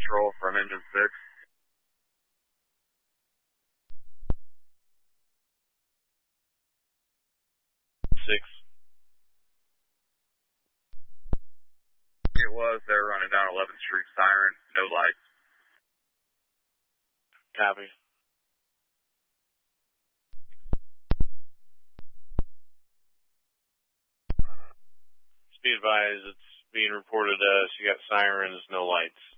Patrol from Engine 6. It was. They were running down 11th Street, siren, no lights. Copy. Be advised, it's being reported as you got sirens, no lights.